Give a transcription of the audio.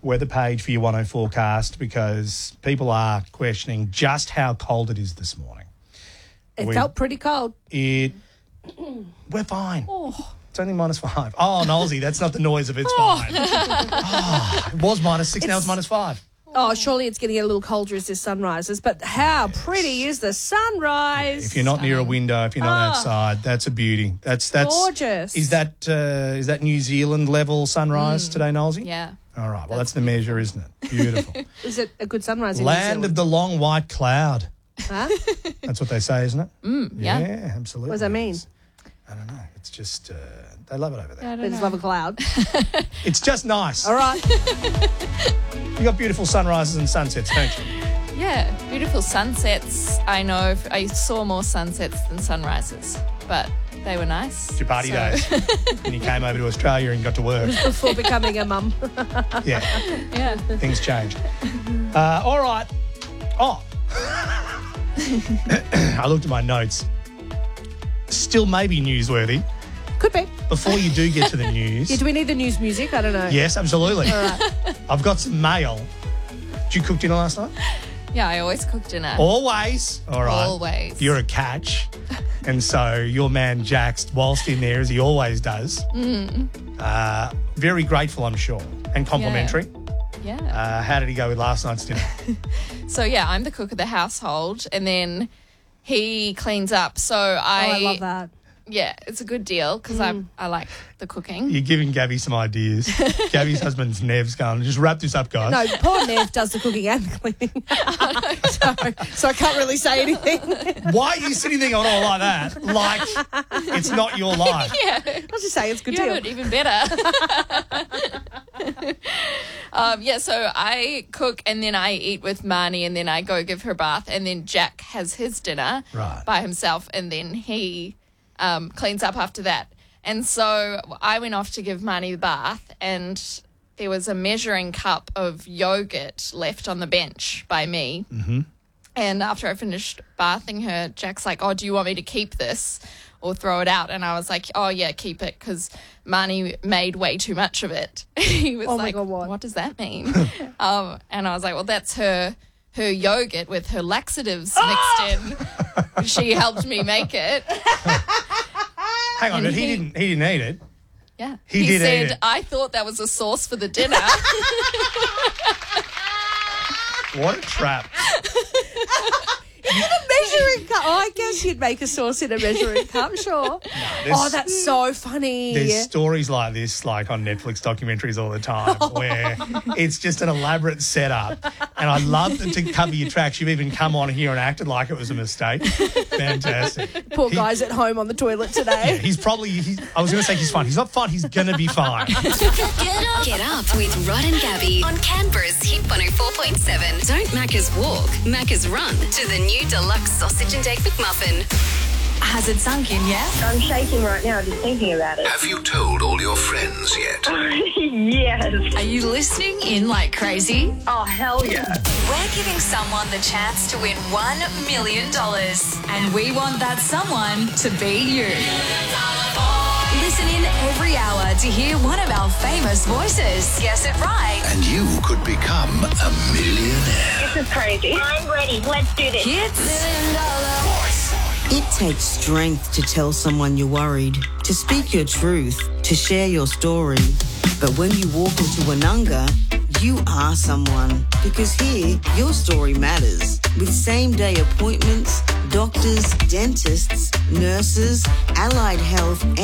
weather page for your 10 forecast because people are questioning just how cold it is this morning. It felt pretty cold. We're fine. It's only -5. Oh, Nolsey, that's not the noise of it's fine. It was -6, now it's -5. Oh, surely it's going to get a little colder as the sun rises. But how pretty is the sunrise? If you're not near a window, if you're not outside, that's a beauty. That's gorgeous. Is that New Zealand level sunrise today, Nolsey? Yeah. All right. Well, that's the measure, isn't it? Beautiful. Is it a good sunrise in Land of the long white cloud. Huh? That's what they say, isn't it? Yeah. Yeah, absolutely. What does that mean? I don't know. It's just they love it over there. They just love a cloud. It's just nice. All right. You got beautiful sunrises and sunsets, don't you? Yeah, beautiful sunsets. I know I saw more sunsets than sunrises, but they were nice. It's your party days. When you came over to Australia and got to work. Before becoming a mum. Yeah. Yeah. Things change. All right. Oh. I looked at my notes. Still maybe newsworthy. Could be. Before you do get to the news. Yeah, do we need the news music? I don't know. Yes, absolutely. All right. I've got some mail. Did you cook dinner last night? Yeah, I always cook dinner. Always. All right. Always. You're a catch. And so your man Jax, whilst in there, as he always does, very grateful, I'm sure, and complimentary. Yeah. How did he go with last night's dinner? So, yeah, I'm the cook of the household, and then he cleans up. So I love that. Yeah, it's a good deal because I like the cooking. You're giving Gabby some ideas. Gabby's husband's Nev's going, just wrap this up, guys. No, poor Nev does the cooking and cleaning. so I can't really say anything. Why are you sitting there going all like that? Like it's not your life. Yeah. I'll just say it's a good You deal. have it even better. So I cook and then I eat with Marnie and then I go give her a bath and then Jack has his dinner by himself and then he cleans up after that. And so I went off to give Marnie the bath and there was a measuring cup of yogurt left on the bench by me. Mm-hmm. And after I finished bathing her, Jack's like, oh, do you want me to keep this or throw it out? And I was like, oh, yeah, keep it because Marnie made way too much of it. He was like, God, what does that mean? And I was like, well, that's her yogurt with her laxatives mixed in. She helped me make it. Hang on, but he didn't eat it. Yeah. He did said, eat it. I thought that was a sauce for the dinner. What a trap. Measuring cup. Oh, I guess you'd make a sauce in a measuring cup, sure. No, that's so funny. There's stories like this, like on Netflix documentaries all the time, where it's just an elaborate setup. And I love that to cover your tracks, you've even come on here and acted like it was a mistake. Fantastic. Poor guy's at home on the toilet today. He's probably, I was going to say he's fine. He's not fine. He's going to be fine. Get up with Rod and Gabby on Canberra's Hit 104.7. Don't Macca's walk, Macca's run to the new deluxe sausage and egg McMuffin. Has it sunk in yet? I'm shaking right now just thinking about it. Have you told all your friends yet? Yes. Are you listening in like crazy? Oh, hell yeah. We're giving someone the chance to win $1 million. And we want that someone to be you. Listen in every hour to hear one of our famous voices. Guess it right. And you could become a millionaire. This is crazy. I'm ready. Let's do this. Kids. It takes strength to tell someone you're worried, to speak your truth, to share your story. But when you walk into Wananga, you are someone. Because here, your story matters. With same-day appointments, doctors, dentists, nurses, allied health,